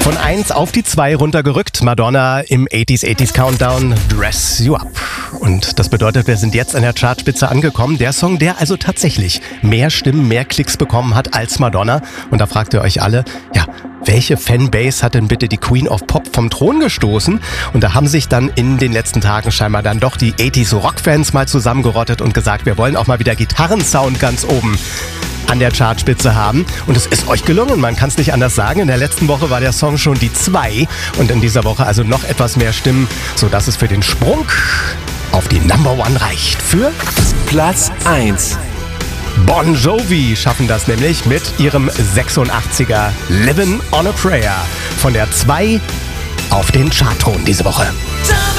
Von 1 auf die 2 runtergerückt. Madonna im 80s Countdown, Dress You Up. Und das bedeutet, wir sind jetzt an der Chartspitze angekommen. Der Song, der also tatsächlich mehr Stimmen, mehr Klicks bekommen hat als Madonna. Und da fragt ihr euch alle, ja, welche Fanbase hat denn bitte die Queen of Pop vom Thron gestoßen? Und da haben sich dann in den letzten Tagen scheinbar dann doch die 80s Rock-Fans mal zusammengerottet und gesagt, wir wollen auch mal wieder Gitarrensound ganz oben an der Chartspitze haben. Und es ist euch gelungen, man kann es nicht anders sagen. In der letzten Woche war der Song schon die 2 und in dieser Woche also noch etwas mehr Stimmen, sodass es für den Sprung auf die Number One reicht. Für Platz 1. Bon Jovi schaffen das nämlich mit ihrem 86er Livin' on a Prayer von der 2 auf den Chartthron diese Woche.